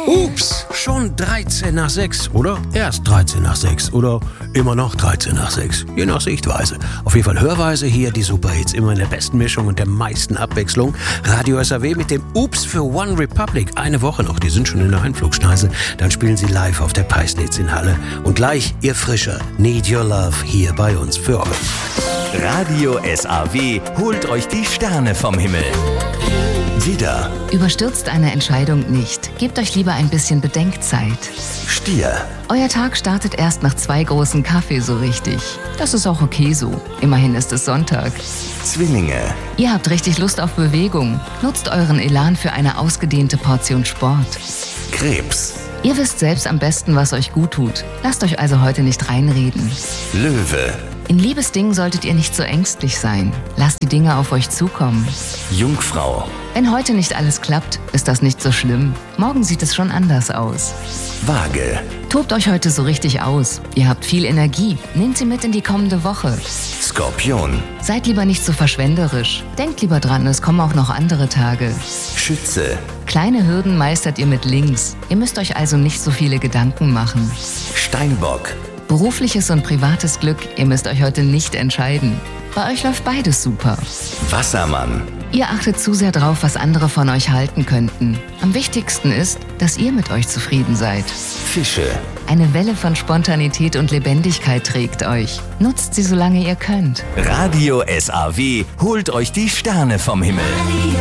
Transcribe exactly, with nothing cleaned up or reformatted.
Ups, schon dreizehn nach sechs oder erst dreizehn nach sechs oder immer noch dreizehn nach sechs, je nach Sichtweise. Auf jeden Fall Hörweise hier die Superhits, immer in der besten Mischung und der meisten Abwechslung. Radio S A W mit dem Ups für One Republic. Eine Woche noch, die sind schon in der Einflugschneise. Dann spielen sie live auf der Peisnitz in Halle. Und gleich ihr frischer Need Your Love hier bei uns für euch. Radio S A W holt euch die Sterne vom Himmel. Widder, Überstürzt eine Entscheidung nicht. Gebt euch lieber ein bisschen Bedenkzeit. Stier, Euer Tag startet erst nach zwei großen Kaffee so richtig. Das ist auch okay so. Immerhin ist es Sonntag. Zwillinge, Ihr habt richtig Lust auf Bewegung. Nutzt euren Elan für eine ausgedehnte Portion Sport. Krebs, Ihr wisst selbst am besten, was euch gut tut. Lasst euch also heute nicht reinreden. Löwe, In Liebesdingen solltet ihr nicht so ängstlich sein. Lasst die Dinge auf euch zukommen. Jungfrau, Wenn heute nicht alles klappt, ist das nicht so schlimm. Morgen sieht es schon anders aus. Waage, Tobt euch heute so richtig aus. Ihr habt viel Energie. Nehmt sie mit in die kommende Woche. Skorpion, Seid lieber nicht so verschwenderisch. Denkt lieber dran, es kommen auch noch andere Tage. Schütze, Kleine Hürden meistert ihr mit links. Ihr müsst euch also nicht so viele Gedanken machen. Steinbock, Berufliches und privates Glück, ihr müsst euch heute nicht entscheiden. Bei euch läuft beides super. Wassermann, Ihr achtet zu sehr drauf, was andere von euch halten könnten. Am wichtigsten ist, dass ihr mit euch zufrieden seid. Fische, Eine Welle von Spontanität und Lebendigkeit trägt euch. Nutzt sie, solange ihr könnt. Radio S A W holt euch die Sterne vom Himmel.